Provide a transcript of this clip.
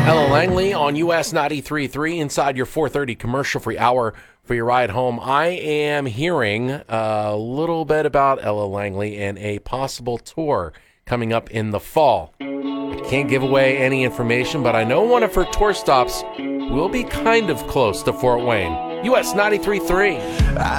Ella Langley on US 93.3 inside your 4:30 commercial-free hour for your ride home. I am hearing a little bit about Ella Langley and a possible tour coming up in the fall. I can't give away any information, but I know one of her tour stops will be kind of close to Fort Wayne. US 93.3.